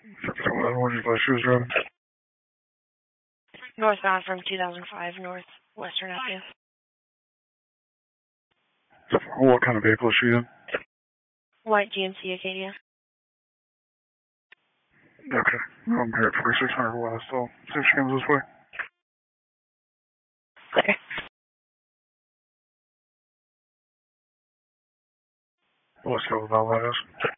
What did you say she was driving? Northbound from 2005 Northwestern Avenue. What kind of vehicle is she in? White GMC Acadia. Okay. I'm here at 4600 West, so see if she comes this way. Clear. Let's go with all that is.